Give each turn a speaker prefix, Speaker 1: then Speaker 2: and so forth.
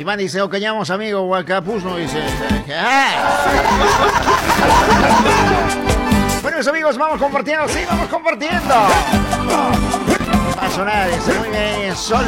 Speaker 1: Iván dice, o cañamos, amigo, Huacapuz, no dice. Bueno, mis amigos, vamos compartiendo, sí, vamos compartiendo. Va a sonar, muy bien, Sol.